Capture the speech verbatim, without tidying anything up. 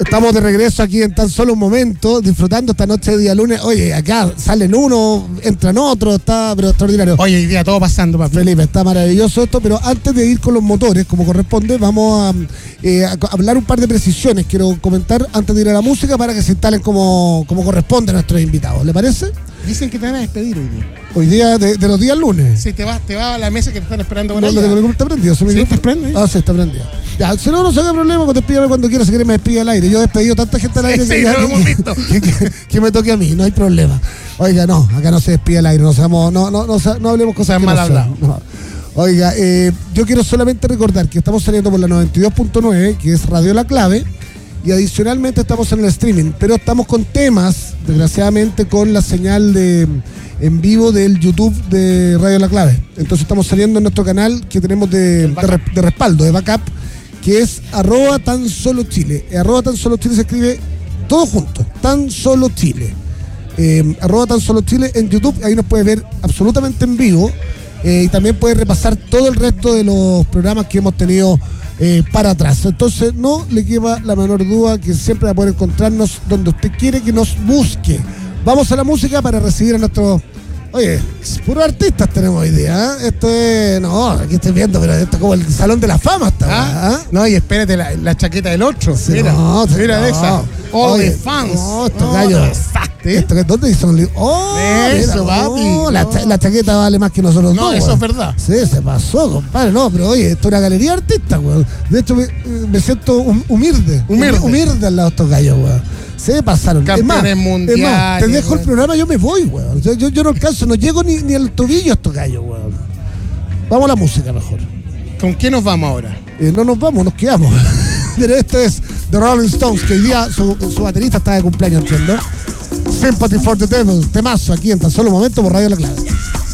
Estamos de regreso aquí en tan solo un momento, disfrutando esta noche de día lunes. Oye, acá salen uno, entran otros, está pero extraordinario. Oye, hoy día todo pasando, papi. Felipe, está maravilloso esto, pero antes de ir con los motores, como corresponde, vamos a, eh, a hablar un par de precisiones. Quiero comentar antes de ir a la música para que se instalen como, como corresponde a nuestros invitados. ¿Le parece? Dicen que te van a despedir hoy día. Hoy día, de, de los días lunes. Sí, te vas te va a la mesa que te están esperando por No, ahí. no, no, está prendido. ¿Se me ¿Sí? dio? ¿Estás prendido? Ah, sí, está prendido. Ya, si no, no se haga problema, cuando despídame cuando quiera, si quiere me despide al aire. Yo he despedido tanta gente al aire Sí, que, sí, ya- lo hemos visto. que, que- que me toque a mí, no hay problema. Oiga, no, acá no se despide al aire, no seamos, no, no, no, no, no hablemos cosas Sean que mal no son. hablados. No. Oiga, eh, yo quiero solamente recordar que estamos saliendo por la noventa y dos punto nueve, que es Radio La Clave, y adicionalmente estamos en el streaming, pero estamos con temas, desgraciadamente, con la señal de en vivo del YouTube de Radio La Clave. Entonces estamos saliendo en nuestro canal que tenemos de, de, re- de respaldo, de backup, que es arroba tan solo Chile. Eh, Arroba tan solo Chile se escribe todo junto, tan solo Chile. Eh, arroba tan solo Chile en YouTube, ahí nos puede ver absolutamente en vivo. Eh, y también puede repasar todo el resto de los programas que hemos tenido eh, para atrás. Entonces no le queda la menor duda que siempre va a poder encontrarnos donde usted quiere que nos busque. Vamos a la música para recibir a nuestros... Oye, puros artistas tenemos hoy día, ¿eh? Esto es... No, aquí estoy viendo, pero esto es como el Salón de la Fama está. ¿Ah? ¿Ah? No, y espérate la, la chaqueta del otro. Sí, mira, no, mira no. esa. Oh, Oye, de fans. no, estos Oh, gallos. te besaste. Esto que- ¿Dónde hizo un libro? Oh, Eso, mira, papi. no, la, No. cha- la chaqueta vale más que nosotros No, dos, eso weón. es verdad. Sí, se pasó, compadre. No, pero oye, esto es una galería de artistas, weón. De hecho, me, me siento hum- humilde. Humilde. Humilde al lado de estos gallos, weón. Se pasaron. Campeones es más, es más, mundiales, te dejo el weón. programa, yo me voy, weón. Yo, yo, yo no alcanzo, no llego ni, ni al tobillo a estos gallos, weón. Vamos a la música mejor. ¿Con qué nos vamos ahora? Eh, no nos vamos, nos quedamos. Pero este es The Rolling Stones, que hoy día su, su baterista está de cumpleaños, ¿entiendes? Sympathy for the Devil, temazo aquí en tan solo un momento por Radio La Clave.